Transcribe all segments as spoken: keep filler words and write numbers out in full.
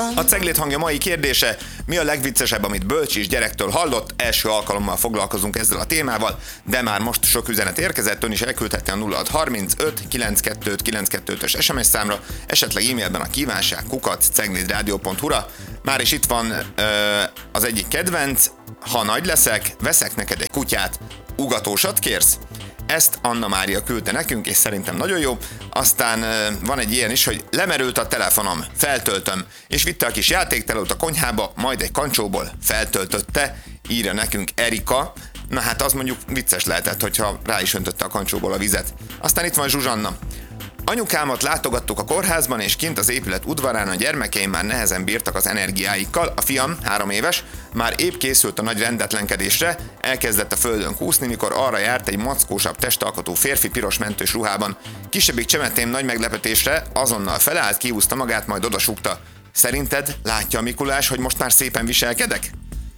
A Ceglét hangja mai kérdése: mi a legviccesebb, amit Bölcsis gyerektől hallott? Első alkalommal foglalkozunk ezzel a témával, de már most sok üzenet érkezett, ön is elküldhette a nulla hat harmincöt kilencszázkettő kilencszázkettő-ös es em es számra, esetleg e-mailben a kívánság kukac ceglédradio pont hu-ra. Már is itt van ö, az egyik kedvenc: ha nagy leszek, veszek neked egy kutyát, ugatósat kérsz? Ezt Anna Mária küldte nekünk, és szerintem nagyon jó. Aztán euh, van egy ilyen is, hogy lemerült a telefonom, feltöltöm, és vitte a kis játéktelót a konyhába, majd egy kancsóból feltöltötte, írja nekünk Erika. Na hát az mondjuk vicces lehetett, hogyha rá is öntötte a kancsóból a vizet. Aztán itt van Zsuzsanna. Anyukámat látogattuk a kórházban, és kint az épület udvarán a gyermekeim már nehezen bírtak az energiáikkal. A fiam, három éves, már épp készült a nagy rendetlenkedésre, elkezdett a földön kúszni, mikor arra járt egy mackósabb testalkotú férfi piros mentős ruhában. Kisebbik csemetém nagy meglepetésre azonnal felállt, kihúzta magát, majd odasúgta: szerinted látja a Mikulás, hogy most már szépen viselkedek?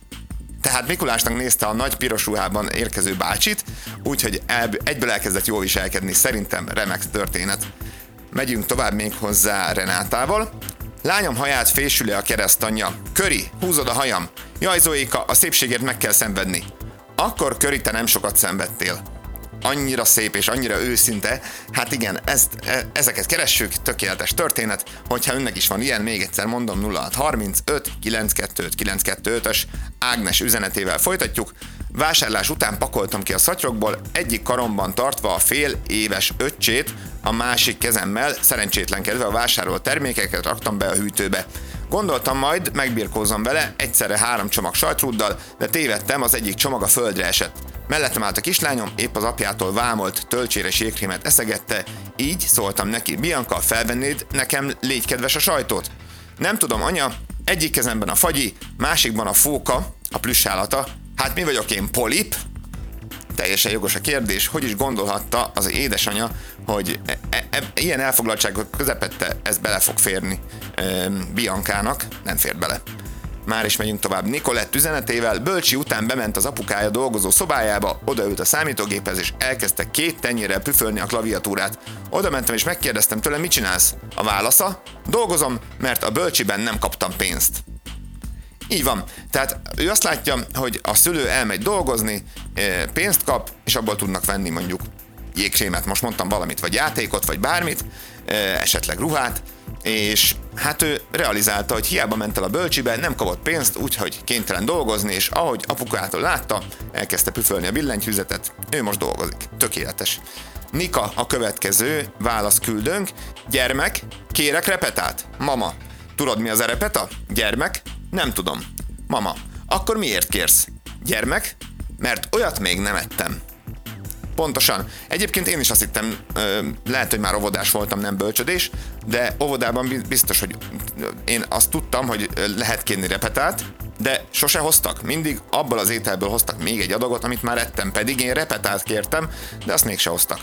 Tehát Mikulásnak nézte a nagy piros ruhában érkező bácsit, úgyhogy egyből elkezdett jól viselkedni. Szerintem remek történet. Megyünk tovább még hozzá Renátával. Lányom haját fésüli a keresztanyja. Köri, húzod a hajam. Jaj Zoéka, a szépségért meg kell szenvedni. Akkor Köri, te nem sokat szenvedtél. Annyira szép és annyira őszinte. Hát igen, ezt, e, ezeket keressük, tökéletes történet. Hogyha önnek is van ilyen, még egyszer mondom, nulla hat harmincöt kilencszázkettő kilencszázkettő-ös Ágnes üzenetével folytatjuk. Vásárlás után pakoltam ki a szatyrokból, egyik karomban tartva a fél éves öccsét, a másik kezemmel szerencsétlenkedve a vásárolt termékeket raktam be a hűtőbe. Gondoltam, majd megbirkózom vele, egyszerre három csomag sajtrúddal, de tévedtem, az egyik csomag a földre esett. Mellettem állt a kislányom, épp az apjától vámolt tölcséres jégkrémet eszegette, így szóltam neki: Bianca, felvennéd nekem, légy kedves, a sajtot? Nem tudom, anya, egyik kezemben a fagyi, másikban a fóka, a plüssállata. Hát mi vagyok én, polip? Teljesen jogos a kérdés, hogy is gondolhatta az édesanyja, hogy e- e- e- ilyen elfoglaltságok közepette ez bele fog férni e- Biancának, nem fér bele. Már is megyünk tovább Nikolett üzenetével. Bölcsi után bement az apukája dolgozó szobájába, odaült a számítógéphez, és elkezdte két tenyérrel püfölni a klaviatúrát. Oda mentem és megkérdeztem tőle: mit csinálsz? A válasza: dolgozom, mert a bölcsiben nem kaptam pénzt. Így van. Tehát ő azt látja, hogy a szülő elmegy dolgozni, pénzt kap, és abból tudnak venni mondjuk jégkrémet, most mondtam valamit, vagy játékot, vagy bármit, esetleg ruhát, és hát ő realizálta, hogy hiába ment el a bölcsibe, nem kapott pénzt, úgyhogy kénytelen dolgozni, és ahogy apukától látta, elkezdte püfölni a billentyűzetet, ő most dolgozik. Tökéletes. Nika a következő válaszküldőnk. Gyermek, kérek repetát? Mama. Tudod, mi az a repeta? Gyermek? Nem tudom. Mama. Akkor miért kérsz? Gyermek? Mert olyat még nem ettem. Pontosan. Egyébként én is azt hittem, lehet, hogy már óvodás voltam, nem bölcsödés, de óvodában biztos, hogy én azt tudtam, hogy lehet kérni repetát, de sose hoztak. Mindig abból az ételből hoztak még egy adagot, amit már ettem, pedig én repetát kértem, de azt mégse hoztak.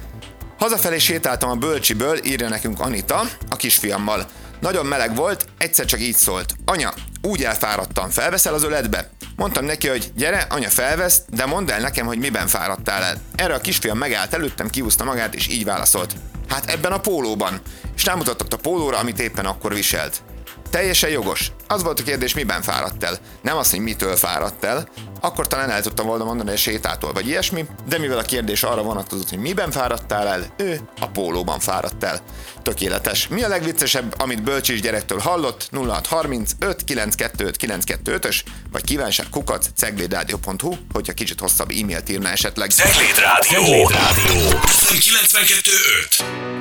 Hazafelé sétáltam a bölcsiből, írja nekünk Anita, a kisfiammal. Nagyon meleg volt, egyszer csak így szólt: anya, úgy elfáradtam, felveszel az öletbe? Mondtam neki, hogy gyere, anya felvesz, de mondd el nekem, hogy miben fáradtál el. Erre a kisfiam megállt előttem, kihúzta magát, és így válaszolt: hát ebben a pólóban. És rámutatott a pólóra, amit éppen akkor viselt. Teljesen jogos. Az volt a kérdés, miben fáradt el. Nem az, hogy mitől fáradt el, akkor talán el tudtam volna mondani, hogy sétától vagy ilyesmi, de mivel a kérdés arra vonatkozott, hogy miben fáradtál el, ő a pólóban fáradt el. Tökéletes. Mi a legviccesebb, amit Bölcsis gyerektől hallott? nulla hat harmincöt kilencszázkettő kilencszázkettő-ös vagy kívánság kukac ceglédradio pont hu, hogyha kicsit hosszabb e-mailt írna esetleg. Cegléd Rádió! Cegléd Rádió! kilencvenkettő öt